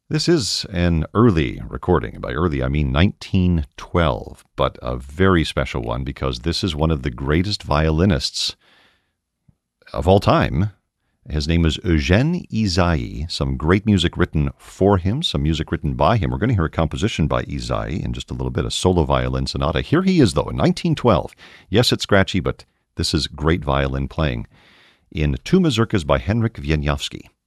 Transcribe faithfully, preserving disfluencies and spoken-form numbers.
This is an early recording. By early, I mean nineteen twelve, but a very special one because this is one of the greatest violinists of all time. His name is Eugène Ysaÿe. Some great music written for him, some music written by him. We're going to hear a composition by Ysaÿe in just a little bit, a solo violin sonata. Here he is, though, in nineteen twelve. Yes, it's scratchy, but this is great violin playing in Two Mazurkas by Henryk Wieniawski.